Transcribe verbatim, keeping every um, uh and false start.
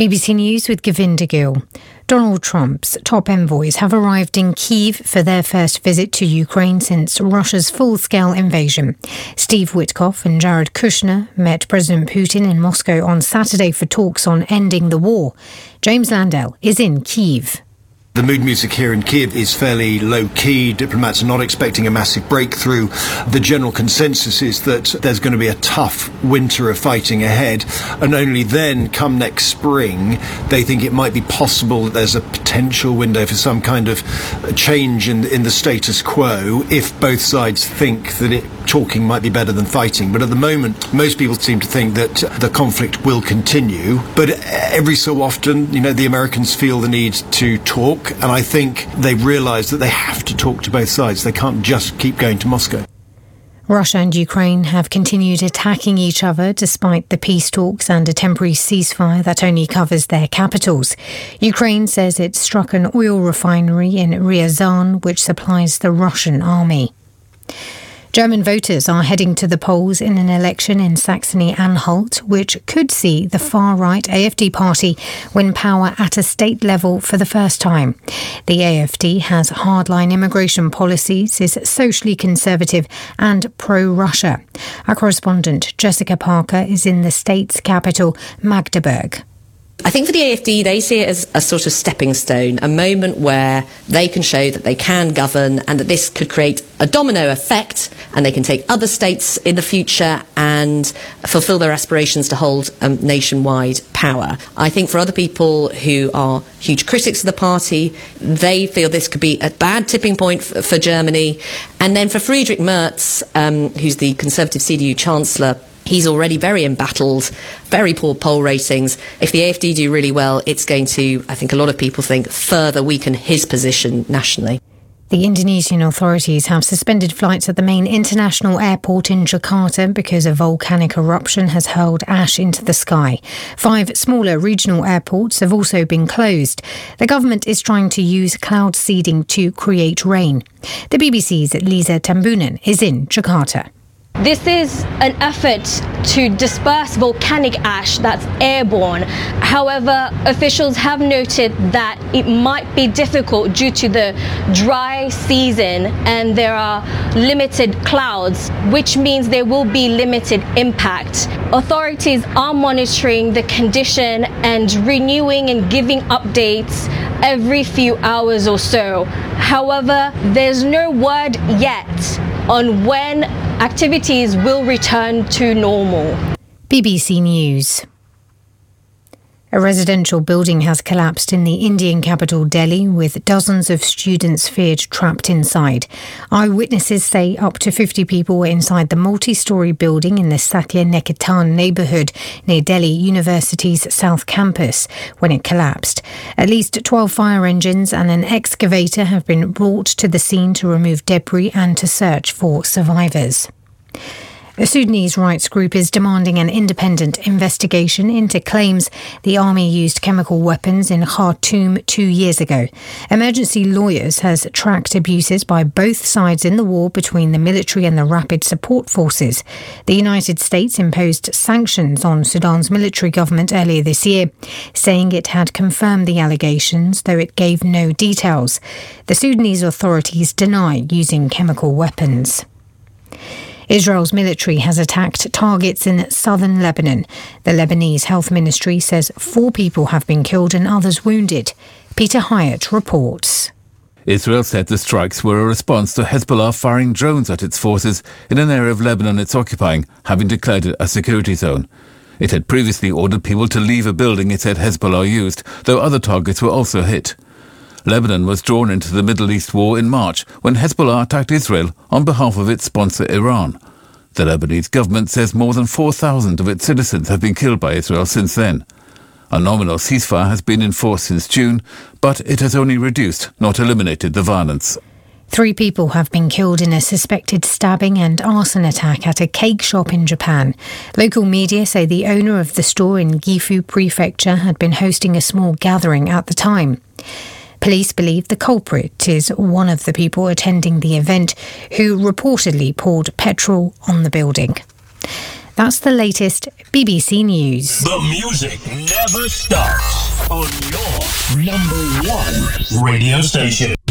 B B C News with Govinda Gill. Donald Trump's top envoys have arrived in Kyiv for their first visit to Ukraine since Russia's full-scale invasion. Steve Witkoff and Jared Kushner met President Putin in Moscow on Saturday for talks on ending the war. James Landell is in Kyiv. The mood music here in Kyiv is fairly low-key. Diplomats are not expecting a massive breakthrough. The general consensus is that there's going to be a tough winter of fighting ahead, and only then, come next spring, they think it might be possible that there's a potential window for some kind of change in, in the status quo if both sides think that it, talking might be better than fighting. But at the moment, most people seem to think that the conflict will continue. But every so often, you know, the Americans feel the need to talk. And I think they realise that they have to talk to both sides. They can't just keep going to Moscow. Russia and Ukraine have continued attacking each other despite the peace talks and a temporary ceasefire that only covers their capitals. Ukraine says it struck an oil refinery in Ryazan, which supplies the Russian army. German voters are heading to the polls in an election in Saxony-Anhalt, which could see the far-right A F D party win power at a state level for the first time. The A F D has hardline immigration policies, is socially conservative and pro-Russia. Our correspondent Jessica Parker is in the state's capital, Magdeburg. I think for the A F D, they see it as a sort of stepping stone, a moment where they can show that they can govern and that this could create a domino effect and they can take other states in the future and fulfil their aspirations to hold um, nationwide power. I think for other people who are huge critics of the party, they feel this could be a bad tipping point f- for Germany. And then for Friedrich Merz, um, who's the Conservative C D U Chancellor, he's already very embattled, very poor poll ratings. If the A F D do really well, it's going to, I think a lot of people think, further weaken his position nationally. The Indonesian authorities have suspended flights at the main international airport in Jakarta because a volcanic eruption has hurled ash into the sky. Five smaller regional airports have also been closed. The government is trying to use cloud seeding to create rain. The B B C's Lisa Tambunan is in Jakarta. This is an effort to disperse volcanic ash that's airborne. However, officials have noted that it might be difficult due to the dry season and there are limited clouds, which means there will be limited impact. Authorities are monitoring the condition and renewing and giving updates every few hours or so. However, there's no word yet on when activities will return to normal. B B C News. A residential building has collapsed in the Indian capital Delhi, with dozens of students feared trapped inside. Eyewitnesses say up to fifty people were inside the multi-storey building in the Satya Niketan neighbourhood near Delhi University's South Campus when it collapsed. At least twelve fire engines and an excavator have been brought to the scene to remove debris and to search for survivors. A Sudanese rights group is demanding an independent investigation into claims the army used chemical weapons in Khartoum two years ago. Emergency Lawyers has tracked abuses by both sides in the war between the military and the Rapid Support Forces. The United States imposed sanctions on Sudan's military government earlier this year, saying it had confirmed the allegations, though it gave no details. The Sudanese authorities deny using chemical weapons. Israel's military has attacked targets in southern Lebanon. The Lebanese Health Ministry says four people have been killed and others wounded. Peter Hyatt reports. Israel said the strikes were a response to Hezbollah firing drones at its forces in an area of Lebanon it's occupying, having declared it a security zone. It had previously ordered people to leave a building it said Hezbollah used, though other targets were also hit. Lebanon was drawn into the Middle East war in March when Hezbollah attacked Israel on behalf of its sponsor Iran. The Lebanese government says more than four thousand of its citizens have been killed by Israel since then. A nominal ceasefire has been in force since June, but it has only reduced, not eliminated, the violence. Three people have been killed in a suspected stabbing and arson attack at a cake shop in Japan. Local media say the owner of the store in Gifu Prefecture had been hosting a small gathering at the time. Police believe the culprit is one of the people attending the event who reportedly poured petrol on the building. That's the latest B B C News. The music never stops on your number one radio station.